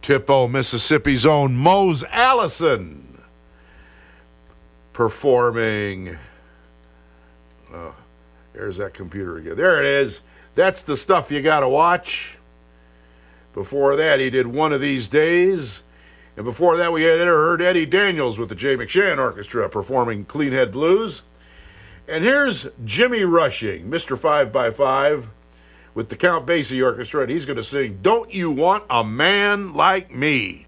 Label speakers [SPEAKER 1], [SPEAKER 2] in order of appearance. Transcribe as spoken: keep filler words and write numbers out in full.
[SPEAKER 1] Tippo, Mississippi's own Mose Allison performing. Oh, there's that computer again. There it is. That's the stuff you got to watch. Before that, he did One of These Days. And before that, we had heard Eddie Daniels with the Jay McShann Orchestra performing Clean Head Blues. And here's Jimmy Rushing, Mister five by five, with the Count Basie Orchestra, and he's going to sing Don't You Want a Man Like Me?